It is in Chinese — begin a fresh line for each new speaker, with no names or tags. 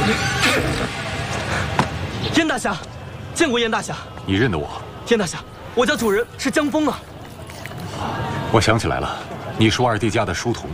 燕大侠，见过燕大侠。
你认得我？
燕大侠，我家主人是江峰啊。
我想起来了，你是我二弟家的书童。